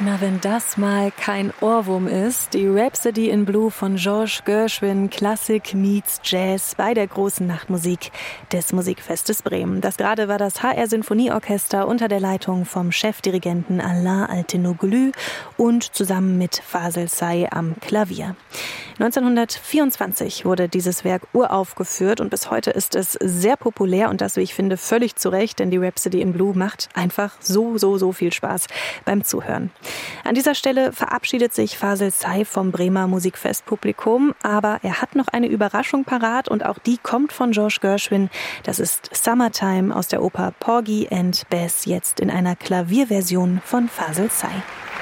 Na, wenn das mal kein Ohrwurm ist. Die Rhapsody in Blue von George Gershwin, Klassik meets Jazz bei der großen Nachtmusik des Musikfestes Bremen. Das gerade war das HR Sinfonieorchester unter der Leitung vom Chefdirigenten Alain Altinoglu und zusammen mit Fasel Say am Klavier. 1924 wurde dieses Werk uraufgeführt und bis heute ist es sehr populär und das, wie ich finde, völlig zu Recht, denn die Rhapsody in Blue macht einfach so viel Spaß beim Zuhören. An dieser Stelle verabschiedet sich Fasel Say vom Bremer Musikfestpublikum, aber er hat noch eine Überraschung parat und auch die kommt von George Gershwin. Das ist Summertime aus der Oper Porgy and Bess, jetzt in einer Klavierversion von Fasel Say.